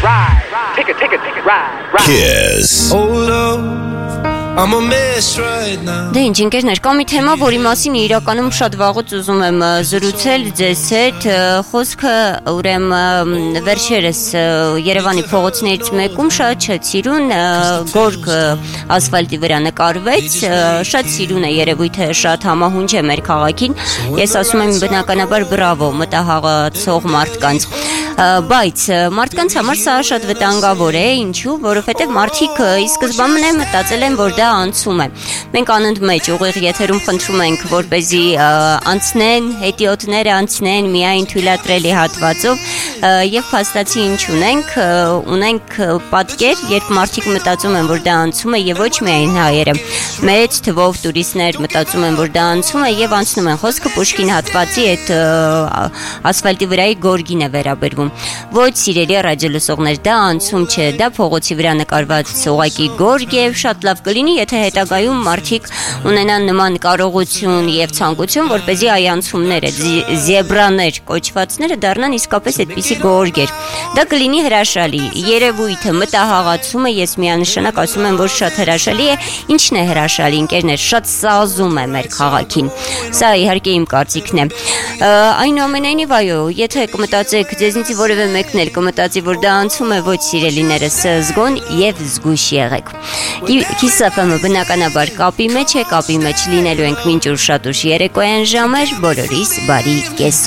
ride. Kiss. Oh love, I'm a mess right now. Դե ինչ ընկերներ, կա մի թեմա, որի մասին իրականում շատ վաղուց ուզում եմ զրուցել ձեզ հետ, խոսքը ուրեմն վերջերս Երևանի փողոցներից մեկում շատ սիրուն գորգ ասֆալտի վրա նկարվեց, շատ սիրուն է երևույթը, շատ համահունչ է մեր քաղաքին, ես ասում եմ բնականաբար բրավո մտահղացող մարդկանց, բայց մարդկանց համար սա շատ վտանգավոր է, ինչու, որովհետև մարդիկ ի սկզբանե մտածել են, որ դա անցում է, մենք անընդմեջ ուղիղ եթերում խնդրում ենք, որպեսզի անցնեն, հետիոտները անցնեն միայն թույլատրելի հատվածով եւ փաստացի ինչ ունենք պատկեր, երբ մարդիկ մտածում են, որ դա անցում է եւ ոչ միայն հայերը, մեծ թվով տուրիստներ մտածում են, որ դա անցում է եւ անցնում են, խոսքը Պուշկին հատվածի այդ ասֆալտի վրայի գորգին է վերաբերվում, ոչ սիրելի ռադիոլսողներ, դա անցում չէ, դա փողոցի վրա նկարված ուղղակի գորգ է, շատ լավ կլինի, եթե հետագայում մարդիկ ունենան նման կարողություն եւ ցանկություն, որպեսզի այ անցումները, զեբրաներ կոչվածները դառնան իսկապես այդպիսի գորգեր։ Դա կլինի հրաշալի, երևույթը, մտահղացումը, ես միանշանակ ասում եմ, որ շատ հրաշալի է, ինչն է հրաշալի, ընկերներ, շատ սազում է մեր քաղաքին։ Սա իհարկե իմ կարծիքն է։ Այնուամենայնիվ, այո, եթե կմտածեք, ձեզնից որևէ մեկն էլ կմտածի, որ դա անցում է, ոչ սիրելիներս, զգոն եւ զգույշ եղեք։ Kiss FM-ը բնականաբար կապի մեջ է, կապի մեջ լինելու ենք մինչ ուր շատ ուշ երեկոյան ժամեր, բոլորիս բարի կեսօր։